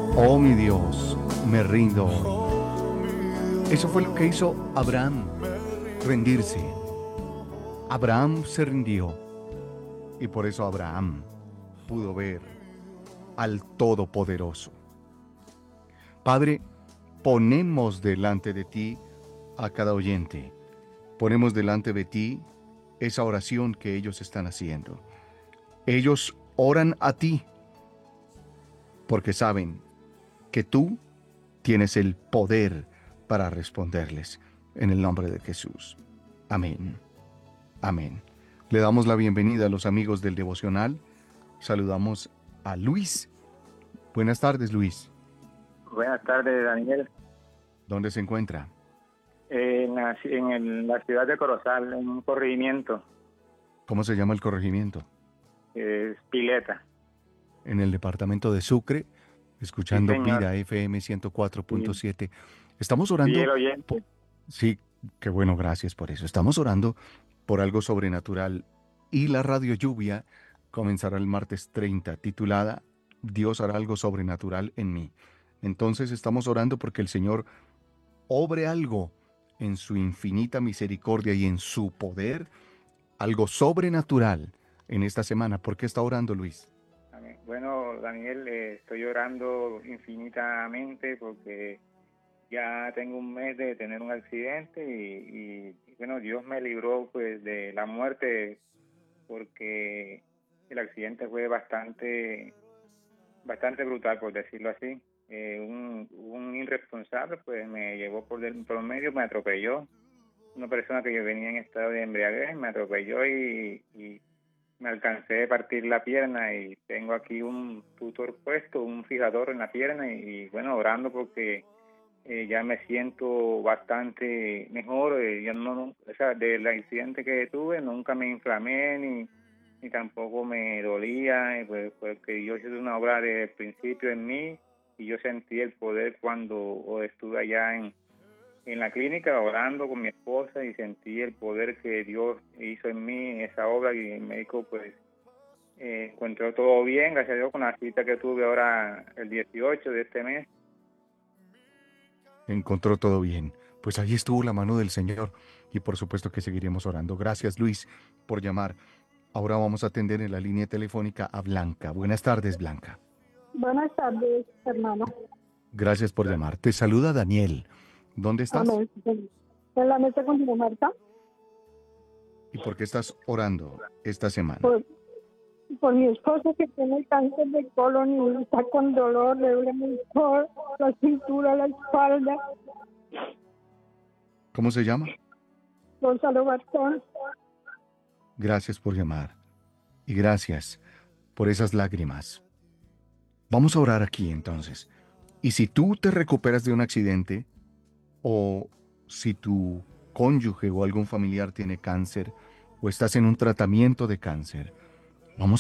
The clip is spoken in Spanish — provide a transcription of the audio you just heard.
Oh mi Dios, me rindo hoy. Eso fue lo que hizo Abraham, rendirse. Abraham se rindió y por eso Abraham pudo ver al Todopoderoso. Padre, ponemos delante de ti a cada oyente. Ponemos delante de ti esa oración que ellos están haciendo. Ellos oran a ti porque saben que tú tienes el poder para responderles. En el nombre de Jesús. Amén. Amén. Le damos la bienvenida a los amigos del devocional. Saludamos a Luis. Buenas tardes, Luis. Buenas tardes, Daniel. ¿Dónde se encuentra? En la ciudad de Corozal, en un corregimiento, ¿Cómo se llama el corregimiento? es Pileta. En el departamento de Sucre, Sí, escuchando señor. Vida FM Sí, 104.7. Estamos fiel orando. oyente. Sí, qué bueno, gracias por eso. Estamos orando por algo sobrenatural y la radio lluvia comenzará el martes 30, titulada Dios hará algo sobrenatural en mí. Entonces estamos orando porque el Señor obre algo en su infinita misericordia y en su poder, algo sobrenatural en esta semana. ¿Por qué está orando, Luis? Amén. Bueno, Daniel, estoy orando infinitamente porque ya tengo un mes de tener un accidente y bueno, Dios me libró pues de la muerte porque el accidente fue bastante brutal, por decirlo así. Un irresponsable pues me llevó por medio, me atropelló. Una persona que yo venía en estado de embriaguez me atropelló y me alcancé a partir la pierna y tengo aquí un tutor puesto, un fijador en la pierna y bueno, orando porque ya me siento bastante mejor. Yo o sea, del accidente que tuve nunca me inflamé ni tampoco me dolía, pues porque Dios hizo una obra de principio en mí y yo sentí el poder cuando estuve allá en la clínica orando con mi esposa y sentí el poder que Dios hizo en mí, esa obra, y el médico pues encontró todo bien, gracias a Dios, con la cita que tuve ahora el 18 de este mes. Encontró todo bien. Pues ahí estuvo la mano del Señor y por supuesto que seguiremos orando. Gracias, Luis, por llamar. Ahora vamos a atender en la línea telefónica a Blanca. Buenas tardes, Blanca. Buenas tardes, hermano. Gracias por llamar. Te saluda Daniel. ¿Dónde estás? Amén. En la mesa con Marta, ¿Y por qué estás orando esta semana? por mi esposo que tiene cáncer de colon y está con dolor, le duele mucho la cintura, la espalda. ¿Cómo se llama? Gonzalo Garzón. Gracias por llamar. Y gracias por esas lágrimas. Vamos a orar aquí entonces. Y si tú te recuperas de un accidente o si tu cónyuge o algún familiar tiene cáncer o estás en un tratamiento de cáncer